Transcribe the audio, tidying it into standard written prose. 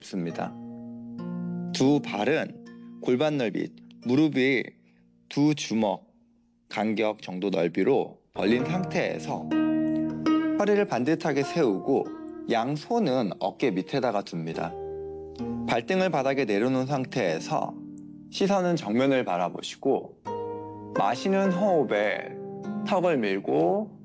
습니다. 두 발은 골반 넓이, 무릎이 두 주먹 간격 정도 넓이로 벌린 상태에서 허리를 반듯하게 세우고 양손은 어깨 밑에다가 둡니다. 발등을 바닥에 내려놓은 상태에서 시선은 정면을 바라보시고 마시는 호흡에 턱을 밀고